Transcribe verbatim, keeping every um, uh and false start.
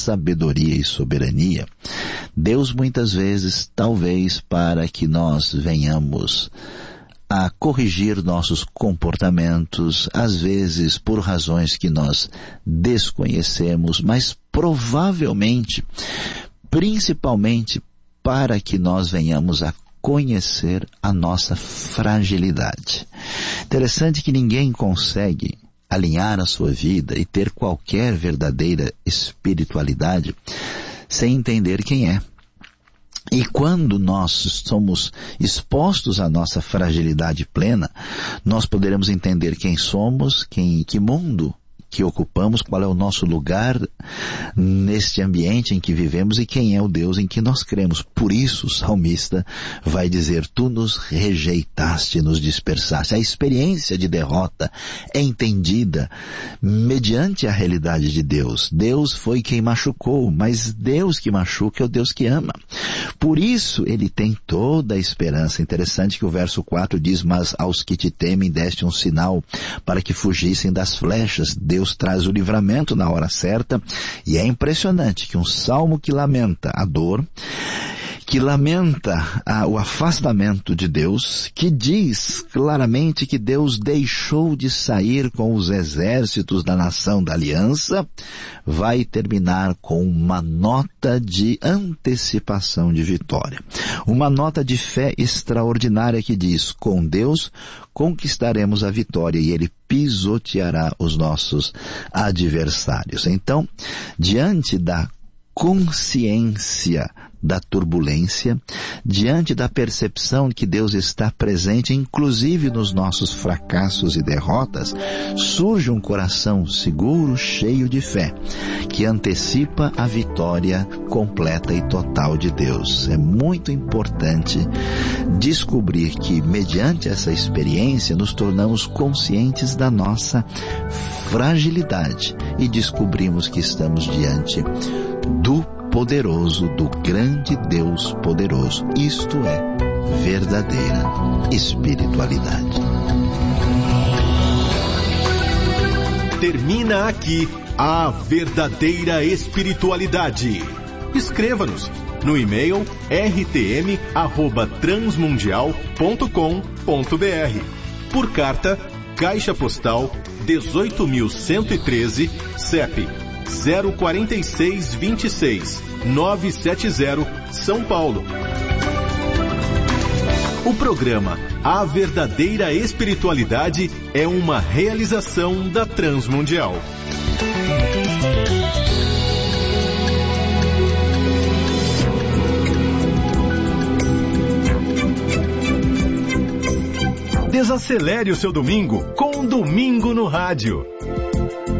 sabedoria e soberania, Deus muitas vezes, talvez para que nós venhamos a corrigir nossos comportamentos, às vezes por razões que nós desconhecemos, mas provavelmente, principalmente para que nós venhamos a conhecer a nossa fragilidade. Interessante que ninguém consegue alinhar a sua vida e ter qualquer verdadeira espiritualidade sem entender quem é. E quando nós somos expostos à nossa fragilidade plena, nós poderemos entender quem somos, quem, que mundo que ocupamos, qual é o nosso lugar neste ambiente em que vivemos e quem é o Deus em que nós cremos. Por isso o salmista vai dizer, tu nos rejeitaste, nos dispersaste. A experiência de derrota é entendida mediante a realidade de Deus. Deus foi quem machucou, mas Deus que machuca é o Deus que ama. Por isso ele tem toda a esperança. Interessante que o verso quatro diz, mas aos que te temem deste um sinal para que fugissem das flechas. Deus Deus traz o livramento na hora certa, e é impressionante que um salmo que lamenta a dor, que lamenta ah, o afastamento de Deus, que diz claramente que Deus deixou de sair com os exércitos da nação da aliança, vai terminar com uma nota de antecipação de vitória. Uma nota de fé extraordinária que diz, com Deus conquistaremos a vitória e Ele pisoteará os nossos adversários. Então, diante da consciência da turbulência, diante da percepção de que Deus está presente, inclusive nos nossos fracassos e derrotas, surge um coração seguro, cheio de fé, que antecipa a vitória completa e total de Deus. É muito importante descobrir que, mediante essa experiência, nos tornamos conscientes da nossa fragilidade e descobrimos que estamos diante do poderoso, do grande Deus poderoso. Isto é verdadeira espiritualidade. Termina aqui a verdadeira espiritualidade. Escreva-nos no e-mail r t m arroba transmundial ponto com ponto b r. Por carta, Caixa Postal dezoito mil cento e treze, C E P zero quatro seis dois seis nove sete zero, São Paulo. O programa A Verdadeira Espiritualidade é uma realização da Transmundial. Desacelere o seu domingo com Domingo no Rádio.